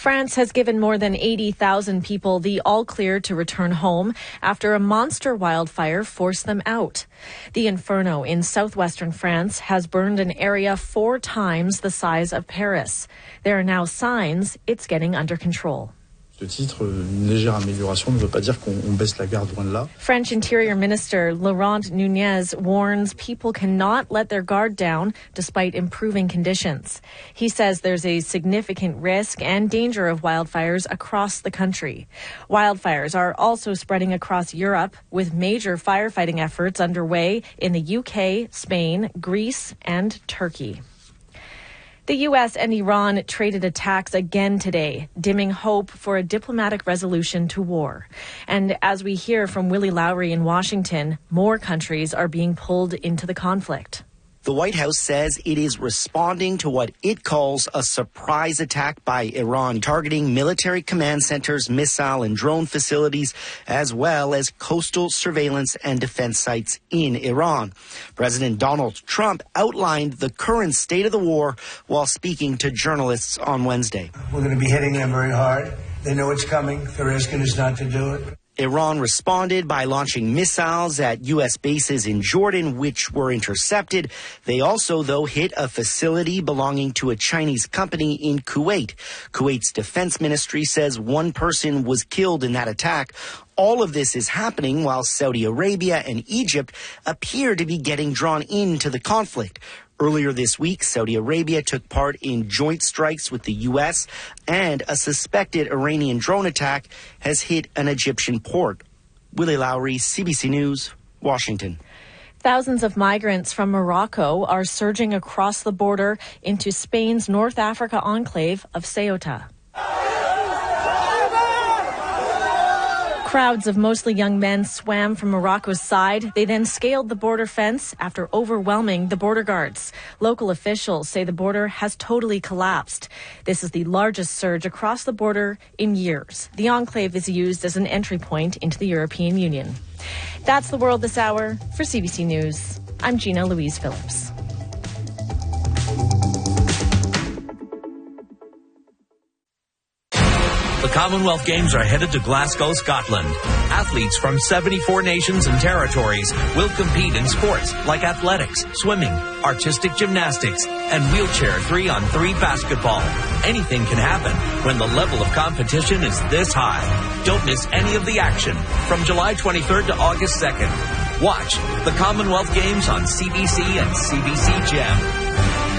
France has given more than 80,000 people the all-clear to return home after a monster wildfire forced them out. The inferno in southwestern France has burned an area 4 times the size of Paris. There are now signs it's getting under control. French Interior Minister Laurent Nunez warns people cannot let their guard down despite improving conditions. He says there's a significant risk and danger of wildfires across the country. Wildfires are also spreading across Europe, with major firefighting efforts underway in the UK, Spain, Greece, and Turkey. The U.S. and Iran traded attacks again today, dimming hope for a diplomatic resolution to war. And as we hear from Willie Lowry in Washington, more countries are being pulled into the conflict. The White House says it is responding to what it calls a surprise attack by Iran, targeting military command centers, missile and drone facilities, as well as coastal surveillance and defense sites in Iran. President Donald Trump outlined the current state of the war while speaking to journalists on Wednesday. We're going to be hitting them very hard. They know it's coming. They're asking us not to do it. Iran responded by launching missiles at U.S. bases in Jordan, which were intercepted. They also, though, hit a facility belonging to a Chinese company in Kuwait. Kuwait's defense ministry says 1 person was killed in that attack. All of this is happening while Saudi Arabia and Egypt appear to be getting drawn into the conflict. Earlier this week, Saudi Arabia took part in joint strikes with the U.S., and a suspected Iranian drone attack has hit an Egyptian port. Willie Lowry, CBC News, Washington. Thousands of migrants from Morocco are surging across the border into Spain's North Africa enclave of Ceuta. Crowds of mostly young men swam from Morocco's side. They then scaled the border fence after overwhelming the border guards. Local officials say the border has totally collapsed. This is the largest surge across the border in years. The enclave is used as an entry point into the European Union. That's the world this hour. For CBC News, I'm Gina Louise Phillips. The Commonwealth Games are headed to Glasgow, Scotland. Athletes from 74 nations and territories will compete in sports like athletics, swimming, artistic gymnastics, and wheelchair 3-on-3 basketball. Anything can happen when the level of competition is this high. Don't miss any of the action from July 23rd to August 2nd. Watch the Commonwealth Games on CBC and CBC Gem.